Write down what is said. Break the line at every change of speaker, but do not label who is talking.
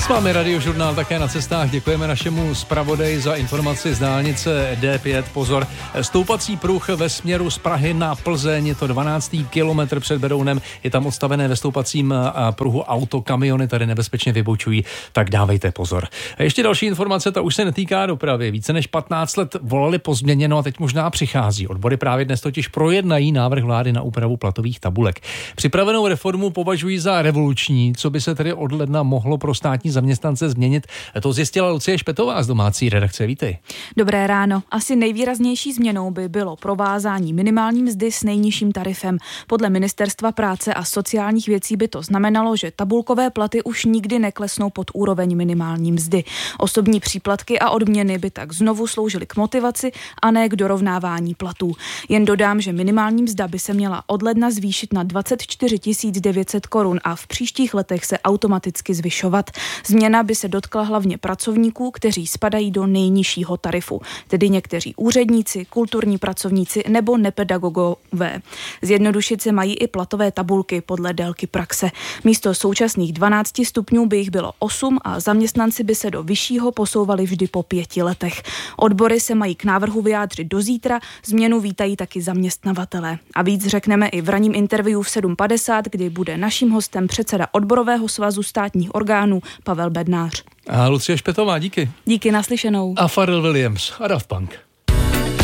Máme radiožurnál také na cestách. Děkujeme našemu zpravodaji za informaci z dálnice D5. Pozor, stoupací pruh ve směru z Prahy na Plzeň, je to 12. kilometr před Berounem, je tam odstavené ve stoupacím pruhu auto, kamiony tady nebezpečně vybočují, tak dávejte pozor. A ještě další informace, ta už se netýká dopravy. Více než 15 let volali po změně, no a teď možná přichází. Odbory právě dnes totiž projednají návrh vlády na úpravu platových tabulek. Připravenou reformu považují za revoluční, co by se tedy od ledna mohlo pro státní zaměstnance změnit. To zjistila Lucie Špetová z domácí redakce. Vítej.
Dobré ráno. Asi nejvýraznější změnou by bylo provázání minimální mzdy s nejnižším tarifem. Podle Ministerstva práce a sociálních věcí by to znamenalo, že tabulkové platy už nikdy neklesnou pod úroveň minimální mzdy. Osobní příplatky a odměny by tak znovu sloužily k motivaci a ne k dorovnávání platů. Jen dodám, že minimální mzda by se měla od ledna zvýšit na 24 900 korun a v příštích letech se automaticky zvyšovat. Změna by se dotkla hlavně pracovníků, kteří spadají do nejnižšího tarifu, tedy někteří úředníci, kulturní pracovníci nebo nepedagogové. Zjednodušit se mají i platové tabulky podle délky praxe. Místo současných 12 stupňů by jich bylo 8 a zaměstnanci by se do vyššího posouvali vždy po 5 letech. Odbory se mají k návrhu vyjádřit do zítra, změnu vítají taky zaměstnavatelé. A víc řekneme i v ranním interview v 7:50, kdy bude naším hostem předseda odborového svazu státních orgánů Pavel Bednář.
A Lucie Špetová, díky.
Díky, naslyšenou.
A Pharrell Williams a Daft Punk.